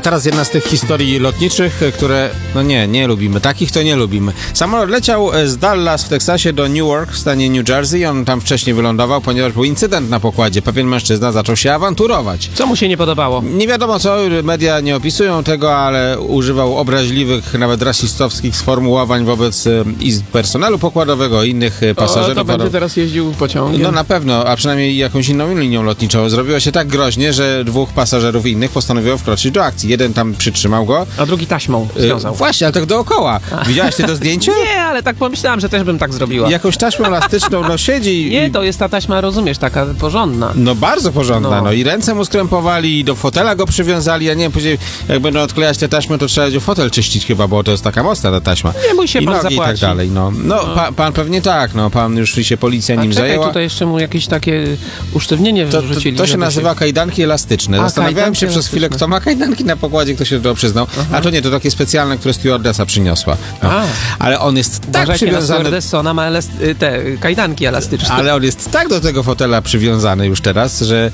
teraz jedna z tych historii lotniczych, które, nie lubimy. Takich to nie lubimy. Samolot leciał z Dallas w Teksasie do Newark w stanie New Jersey. On tam wcześniej wylądował, ponieważ był incydent na pokładzie. Pewien mężczyzna zaczął się awanturować. Co mu się nie podobało? Nie wiadomo co, media nie opisują tego, ale używał obraźliwych, nawet rasistowskich sformułowań wobec personelu pokładowego i innych pasażerów. To będzie teraz jeździł pociągiem? No na pewno, a przynajmniej jakąś inną linią lotniczą. Zrobiło się tak groźnie, że dwóch pasażerów innych postanowiło wkroczyć do akcji. Jeden tam przytrzymał go. A drugi taśmą związał. Właśnie, ale tak dookoła. Widziałaś ty to zdjęcie? Nie, ale tak pomyślałam, że też bym tak zrobiła. Jakąś taśmą elastyczną, siedzi. Nie, to jest ta taśma, rozumiesz, taka porządna. No bardzo porządna, i ręce mu skrępowali, i do fotela go przywiązali. Ja nie wiem, później jak będą odklejać tę taśmę, to trzeba będzie fotel czyścić chyba, bo to jest taka mocna ta taśma. Nie mój się I pan nogi zapłaci. i tak dalej, pan pewnie tak, pan już się policja nim zajęła. Tutaj jeszcze mu jakieś takie usztywnienie wrzucili. To się nazywa kajdanki elastyczne. Zastanawiałem się przez chwilę, kto ma kajdanki na pokładzie, kto się do tego przyznał. A to nie, to takie specjalne, które stewardessa przyniosła. Ale on jest tak przywiązany... Ona ma te kajdanki elastyczne. Ale on jest tak do tego fotela przywiązany już teraz, że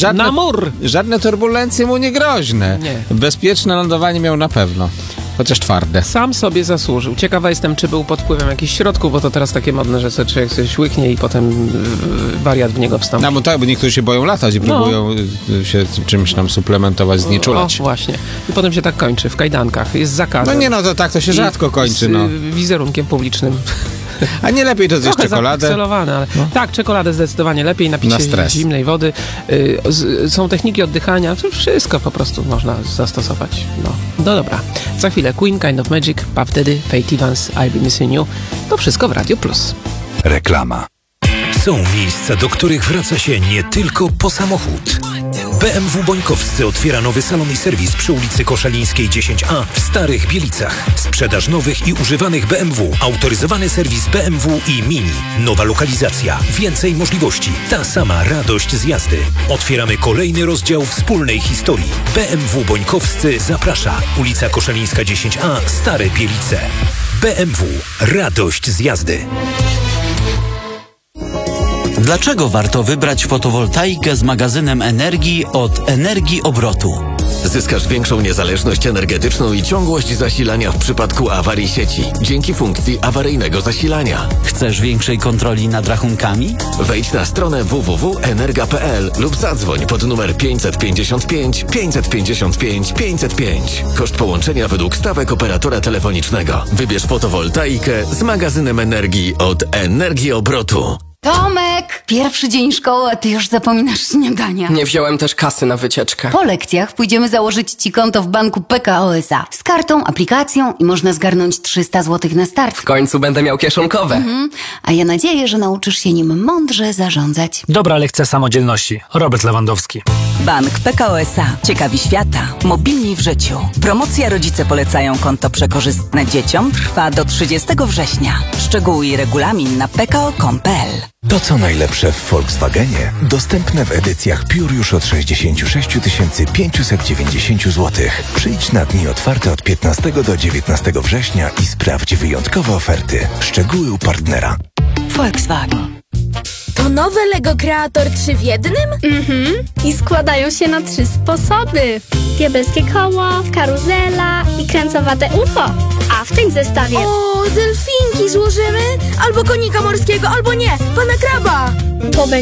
żadne turbulencje mu nie groźne. Nie. Bezpieczne lądowanie miał na pewno. Chociaż twarde. Sam sobie zasłużył. Ciekawa jestem, czy był pod wpływem jakichś środków, bo to teraz takie modne, że sobie człowiek sobie łychnie i potem wariat w niego wstąpi. No bo tak, bo niektórzy się boją latać i próbują się czymś tam suplementować, znieczulać. O, właśnie. I potem się tak kończy, w kajdankach. Jest zakazem. To się rzadko kończy, z wizerunkiem publicznym. A nie lepiej to zjeść czekoladę? Ale... Tak, czekoladę zdecydowanie lepiej, napić się zimnej wody. Są techniki oddychania, wszystko po prostu można zastosować. No dobra. Za chwilę Queen, Kind of Magic, Puff Daddy, Faith Evans, I'll Be Missing You. To wszystko w Radio Plus. Reklama. Są miejsca, do których wraca się nie tylko po samochód. BMW Bońkowscy otwiera nowy salon i serwis przy ulicy Koszalińskiej 10A w Starych Bielicach. Sprzedaż nowych i używanych BMW, autoryzowany serwis BMW i Mini. Nowa lokalizacja, więcej możliwości, ta sama radość z jazdy. Otwieramy kolejny rozdział wspólnej historii. BMW Bońkowscy zaprasza. Ulica Koszalińska 10A, Stare Bielice. BMW. Radość z jazdy. Dlaczego warto wybrać fotowoltaikę z magazynem energii od Energii Obrotu? Zyskasz większą niezależność energetyczną i ciągłość zasilania w przypadku awarii sieci dzięki funkcji awaryjnego zasilania. Chcesz większej kontroli nad rachunkami? Wejdź na stronę www.energa.pl lub zadzwoń pod numer 555 555 505. Koszt połączenia według stawek operatora telefonicznego. Wybierz fotowoltaikę z magazynem energii od Energii Obrotu. Tomek! Pierwszy dzień szkoły, a ty już zapominasz śniadania. Nie wziąłem też kasy na wycieczkę. Po lekcjach pójdziemy założyć ci konto w banku PKO SA. Z kartą, aplikacją i można zgarnąć 300 zł na start. W końcu będę miał kieszonkowe. A ja nadzieję, że nauczysz się nim mądrze zarządzać. Dobra lekcja samodzielności. Robert Lewandowski. Bank PKO SA. Ciekawi świata. Mobilni w życiu. Promocja Rodzice polecają konto przekorzystne dzieciom trwa do 30 września. Szczegóły i regulamin na pko.com.pl. To co najlepsze w Volkswagenie dostępne w edycjach Pure już od 66 590 zł. Przyjdź na dni otwarte od 15 do 19 września i sprawdź wyjątkowe oferty. Szczegóły u partnera. Volkswagen. To nowe Lego Creator 3 w jednym? I składają się na 3 sposoby. Diabelskie koło, karuzela i kręcowate UFO. A w tym zestawie... O, delfinki złożymy? Albo konika morskiego, albo nie, pana kraba. To będzie